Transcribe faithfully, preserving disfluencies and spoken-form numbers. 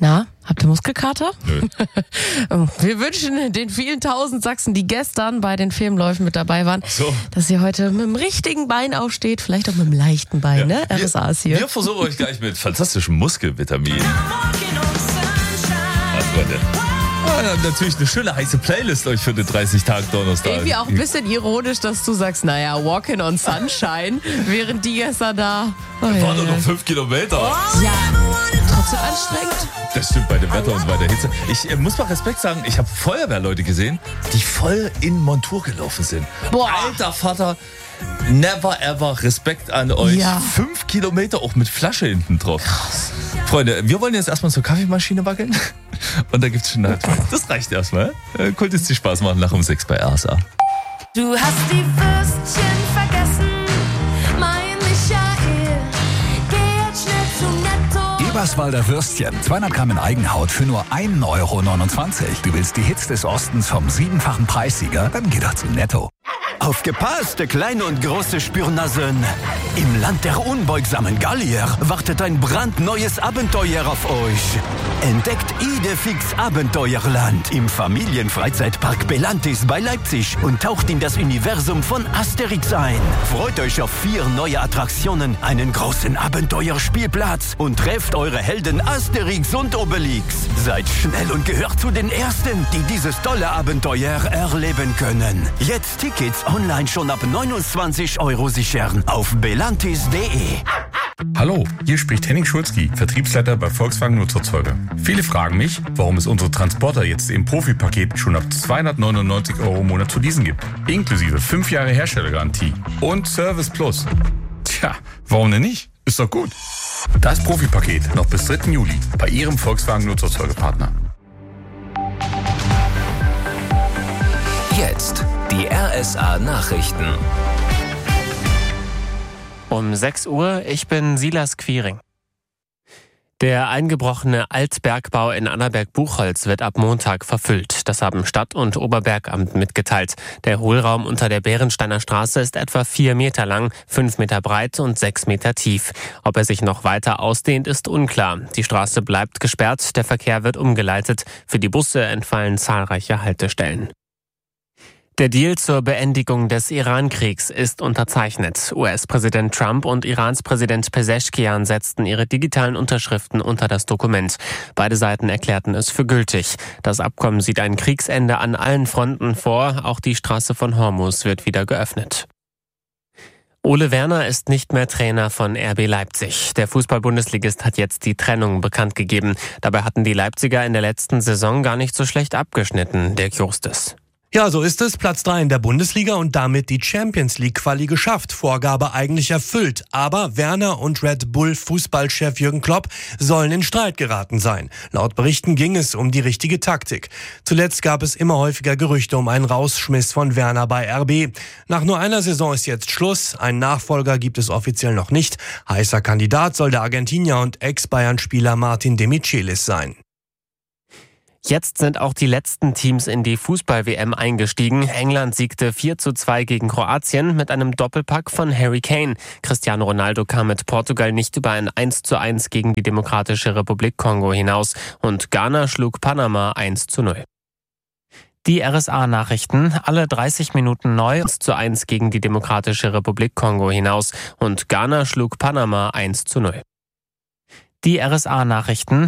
Na, habt ihr Muskelkater? Nö. Wir wünschen den vielen tausend Sachsen, die gestern bei den Filmläufen mit dabei waren, So. dass ihr heute mit dem richtigen Bein aufsteht, vielleicht auch mit dem leichten Bein, Ja. ne? R S A ist hier. Wir versuchen euch gleich mit fantastischem Muskelvitamin. Ach, Freunde. Ja, natürlich eine schöne heiße Playlist euch für den dreißig-Tag-Donnerstag. Irgendwie auch ein bisschen ironisch, dass du sagst, naja, Walking on Sunshine, während die gestern da... Oh, War ja, doch ja. noch fünf Kilometer. ja, trotzdem anstrengend. Das stimmt bei dem Wetter und bei der Hitze. Ich äh, muss mal Respekt sagen, ich habe Feuerwehrleute gesehen, die voll in Montur gelaufen sind. Boah. Alter Vater, never ever Respekt an euch. Ja. Fünf Kilometer auch mit Flasche hinten drauf. Krass. Freunde, wir wollen jetzt erstmal zur Kaffeemaschine wackeln. Und da gibt's schon halt. Das reicht erstmal. Äh, Konnte es dir Spaß machen nach um sechs bei R S A. Du hast die Würstchen vergessen, mein Michael. Geh jetzt schnell zu Netto. Eberswalder Würstchen, zweihundert Gramm in Eigenhaut für nur ein Euro neunundzwanzig. Du willst die Hits des Ostens vom siebenfachen Preissieger? Dann geh doch zu Netto. Aufgepasst, kleine und große Spürnasen. Im Land der unbeugsamen Gallier wartet ein brandneues Abenteuer auf euch. Entdeckt Idefix Abenteuerland im Familienfreizeitpark Belantis bei Leipzig und taucht in das Universum von Asterix ein. Freut euch auf vier neue Attraktionen, einen großen Abenteuerspielplatz und trefft eure Helden Asterix und Obelix. Seid schnell und gehört zu den Ersten, die dieses tolle Abenteuer erleben können. Jetzt Tickets online schon ab neunundzwanzig Euro sichern auf belantis punkt de. Hallo, hier spricht Henning Schulzki, Vertriebsleiter bei Volkswagen Nutzerzeuger. Viele fragen mich, warum es unsere Transporter jetzt im Profipaket schon ab zweihundertneunundneunzig Euro im Monat zu leasen gibt. Inklusive fünf Jahre Herstellergarantie und Service Plus. Tja, warum denn nicht? Ist doch gut. Das Profipaket noch bis dritten Juli bei Ihrem Volkswagen Nutzerzeugerpartner. Jetzt die R S A Nachrichten. Um sechs Uhr, ich bin Silas Quiring. Der eingebrochene Altbergbau in Annaberg-Buchholz wird ab Montag verfüllt. Das haben Stadt- und Oberbergamt mitgeteilt. Der Hohlraum unter der Bärensteiner Straße ist etwa vier Meter lang, fünf Meter breit und sechs Meter tief. Ob er sich noch weiter ausdehnt, ist unklar. Die Straße bleibt gesperrt, der Verkehr wird umgeleitet. Für die Busse entfallen zahlreiche Haltestellen. Der Deal zur Beendigung des Iran-Kriegs ist unterzeichnet. U S-Präsident Trump und Irans Präsident Pezeshkian setzten ihre digitalen Unterschriften unter das Dokument. Beide Seiten erklärten es für gültig. Das Abkommen sieht ein Kriegsende an allen Fronten vor. Auch die Straße von Hormuz wird wieder geöffnet. Ole Werner ist nicht mehr Trainer von R B Leipzig. Der Fußball-Bundesligist hat jetzt die Trennung bekannt gegeben. Dabei hatten die Leipziger in der letzten Saison gar nicht so schlecht abgeschnitten, Dirk Justes. Ja, so ist es. Platz drei in der Bundesliga und damit die Champions League Quali geschafft. Vorgabe eigentlich erfüllt. Aber Werner und Red Bull Fußballchef Jürgen Klopp sollen in Streit geraten sein. Laut Berichten ging es um die richtige Taktik. Zuletzt gab es immer häufiger Gerüchte um einen Rausschmiss von Werner bei R B. Nach nur einer Saison ist jetzt Schluss. Einen Nachfolger gibt es offiziell noch nicht. Heißer Kandidat soll der Argentinier und Ex-Bayern-Spieler Martin de Michelis sein. Jetzt sind auch die letzten Teams in die Fußball-W M eingestiegen. England siegte vier zu zwei gegen Kroatien mit einem Doppelpack von Harry Kane. Cristiano Ronaldo kam mit Portugal nicht über ein eins zu eins gegen die Demokratische Republik Kongo hinaus. Und Ghana schlug Panama eins zu null. Die R S A-Nachrichten, alle dreißig Minuten neu, eins zu eins gegen die Demokratische Republik Kongo hinaus. Und Ghana schlug Panama eins zu null. Die R S A-Nachrichten.